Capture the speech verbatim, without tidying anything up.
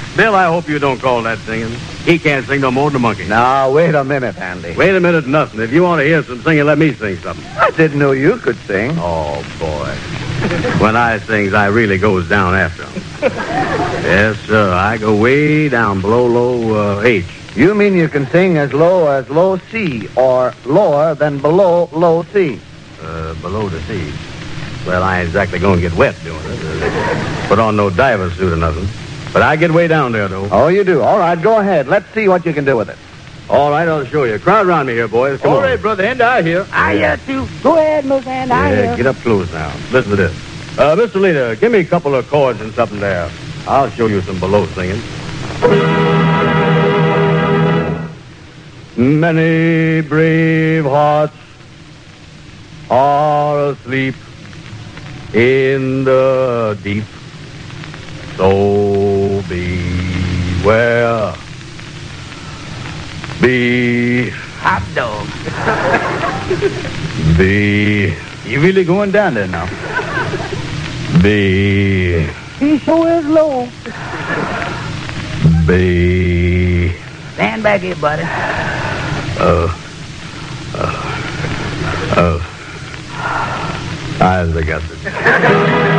Bill, I hope you don't call that singing. He can't sing no more than a monkey. Now, wait a minute, Andy. Wait a minute, nothing. If you want to hear some singing, let me sing something. I didn't know you could sing. Oh, boy. When I sings, I really goes down after 'em. Yes, sir. I go way down below low uh, H. You mean you can sing as low as low C or lower than below low C? Uh, below the sea. Well, I ain't exactly going to get wet doing it. Uh, put on no diver suit or nothing. But I get way down there, though. Oh, you do. All right, go ahead. Let's see what you can do with it. All right, I'll show you. Crowd around me here, boys. Come All on. right, Brother Andy, I hear. I hear too. Go ahead, Miss Andy. I Yeah, hear. get up close now. Listen to this. Uh, Mister Leader, give me a couple of chords and something there. I'll show you some below singing. Many brave hearts are asleep in the deep. So beware. Be... Hot dog. Be... You really going down there now? Be... He sure is low. Be... Stand back here, buddy. Oh. Oh. Oh. I guess it.